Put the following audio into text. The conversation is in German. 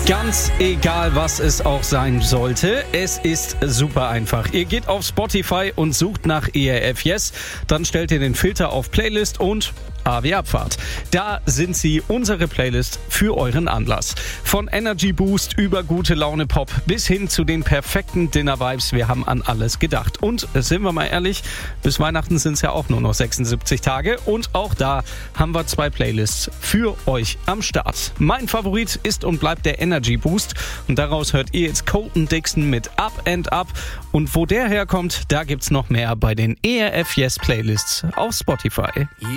Ganz egal, was es auch sein sollte, es ist super einfach. Ihr geht auf Spotify und sucht nach ERF Yes, dann stellt ihr den Filter auf Playlist und A wie Abfahrt. Da sind sie, unsere Playlist für euren Anlass. Von Energy Boost über gute Laune Pop bis hin zu den perfekten Dinner Vibes. Wir haben an alles gedacht. Und sind wir mal ehrlich, bis Weihnachten sind es ja auch nur noch 76 Tage. Und auch da haben wir 2 Playlists für euch am Start. Mein Favorit ist und bleibt der Energy Boost. Und daraus hört ihr jetzt Colton Dixon mit Up and Up. Und wo der herkommt, da gibt's noch mehr bei den ERF Yes Playlists auf Spotify.